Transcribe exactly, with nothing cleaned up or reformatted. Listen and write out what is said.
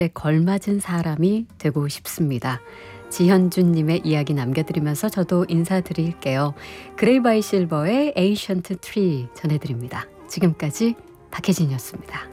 걸맞은 사람이 되고 싶습니다. 지현준님의 이야기 남겨드리면서 저도 인사드릴게요. 그레이 바이 실버의 Ancient Tree 전해드립니다. 지금까지 박혜진이었습니다.